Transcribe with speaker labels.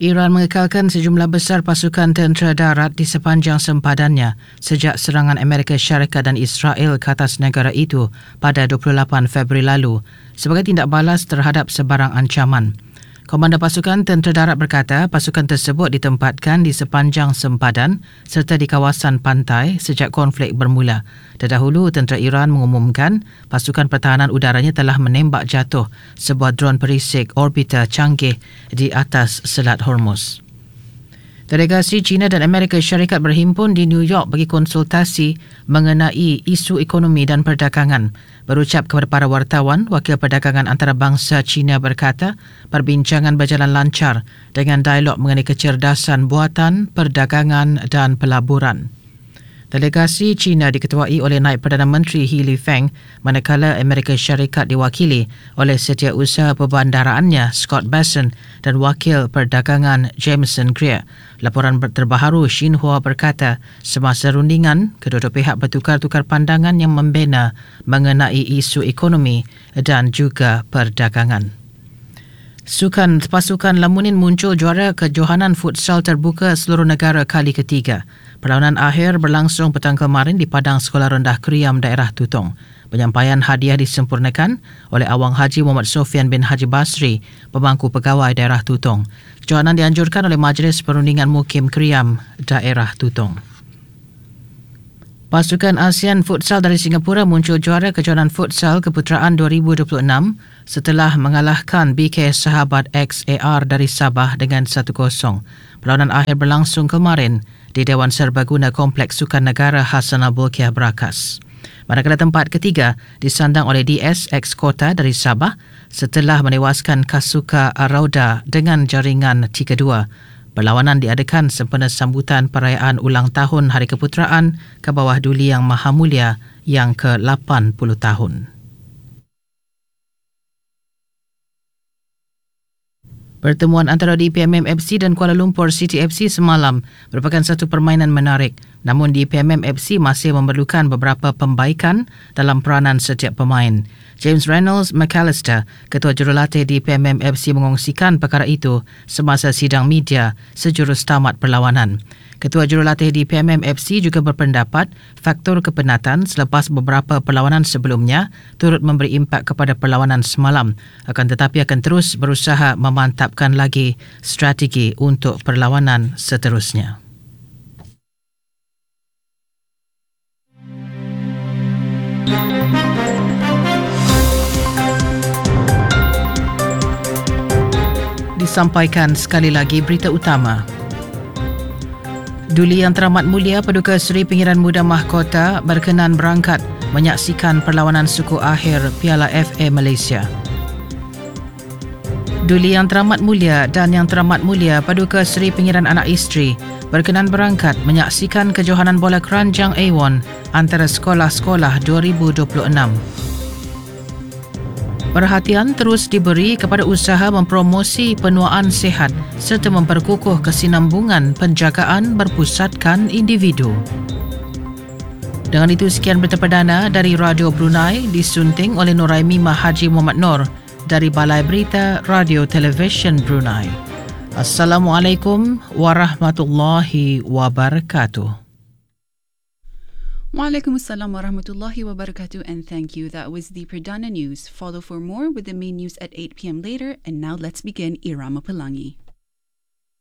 Speaker 1: Iran mengekalkan sejumlah besar pasukan tentera darat di sepanjang sempadannya sejak serangan Amerika Syarikat dan Israel ke atas negara itu pada 28 Februari lalu sebagai tindak balas terhadap sebarang ancaman. Komandan pasukan tentera darat berkata pasukan tersebut ditempatkan di sepanjang sempadan serta di kawasan pantai sejak konflik bermula. Terdahulu, tentera Iran mengumumkan pasukan pertahanan udaranya telah menembak jatuh sebuah dron perisik orbiter canggih di atas Selat Hormuz. Delegasi China dan Amerika Syarikat berhimpun di New York bagi konsultasi mengenai isu ekonomi dan perdagangan. Berucap kepada para wartawan, Wakil Perdagangan Antarabangsa China berkata perbincangan berjalan lancar dengan dialog mengenai kecerdasan buatan, perdagangan dan pelaburan. Delegasi China diketuai oleh Naib Perdana Menteri He Lifeng manakala Amerika Syarikat diwakili oleh Setiausaha Perbandaraannya Scott Bessent dan Wakil Perdagangan Jameson Greer. Laporan terbaru Xinhua berkata semasa rundingan, kedua-dua pihak bertukar-tukar pandangan yang membina mengenai isu ekonomi dan juga perdagangan. Pasukan Lamunin muncul juara kejohanan futsal terbuka seluruh negara kali ketiga. Perlawanan akhir berlangsung petang kemarin di Padang Sekolah Rendah Kriam, daerah Tutong. Penyampaian hadiah disempurnakan oleh Awang Haji Muhammad Sofian bin Haji Basri, pemangku pegawai daerah Tutong. Kejohanan dianjurkan oleh Majlis Perundingan Mukim Kriam, daerah Tutong. Pasukan ASEAN Futsal dari Singapura muncul juara kejohanan futsal keputeraan 2026 setelah mengalahkan BK Sahabat XAR dari Sabah dengan 1-0. Perlawanan akhir berlangsung kemarin di Dewan Serbaguna Kompleks Sukan Negara Hassanal Bolkiah Berakas. Manakala tempat ketiga disandang oleh DSX Kota dari Sabah setelah menewaskan Kasuka Arauda dengan jaringan 3-2. Perlawanan diadakan sempena sambutan perayaan ulang tahun Hari Keputeraan ke bawah Duli Yang Maha Mulia yang ke-80 tahun. Pertemuan antara DPMM FC dan Kuala Lumpur City FC semalam merupakan satu permainan menarik. Namun DPMM FC masih memerlukan beberapa pembaikan dalam peranan setiap pemain. James Reynolds McAllister, Ketua Jurulatih DPMM FC mengongsikan perkara itu semasa sidang media sejurus tamat perlawanan. Ketua Jurulatih DPMM FC juga berpendapat faktor kepenatan selepas beberapa perlawanan sebelumnya turut memberi impak kepada perlawanan semalam. Akan tetapi akan terus berusaha memantapkan lagi strategi untuk perlawanan seterusnya. Disampaikan sekali lagi berita utama. Duli Yang Teramat Mulia Paduka Seri Pengiran Muda Mahkota berkenan berangkat menyaksikan perlawanan suku akhir Piala FA Malaysia. Duli Yang Teramat Mulia dan Yang Teramat Mulia Paduka Seri Pengiran Anak Isteri berkenan berangkat menyaksikan kejohanan bola keranjang A1 antara sekolah-sekolah 2026. Perhatian terus diberi kepada usaha mempromosi penuaan sihat serta memperkukuh kesinambungan penjagaan berpusatkan individu. Dengan itu, sekian berita perdana dari Radio Brunei disunting oleh Nuraimimah Haji Muhammad Nur dari Balai Berita Radio Television Brunei. Assalamualaikum warahmatullahi wabarakatuh.
Speaker 2: Waalaikumsalam warahmatullahi wabarakatuh, and thank you. That was the Perdana News. Follow for more with the main news at 8 p.m. later. And now let's begin Irama Pelangi.